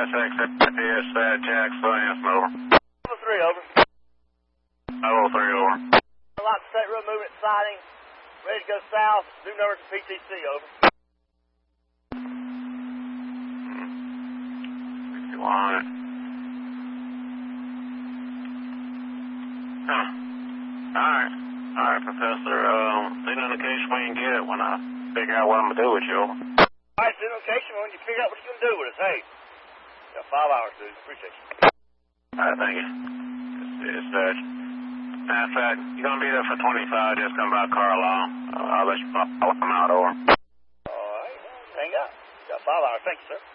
SX Jack Science, over. Level 3, over. Level 3, over. Lock state road movement siding. Ready to go south. New number to PTC, over. 61. Alright, Professor. Send indication when you get it when I figure out what I'm going to do with you. Alright, send indication when you figure out what you're going to do with us. Hey, got 5 hours, dude. Appreciate you. Alright, thank you. It's matter of fact, you're going to be there for 25. Just come by Carlisle. I'll let you come out, over. Alright, hang out. Got 5 hours. Thank you, sir.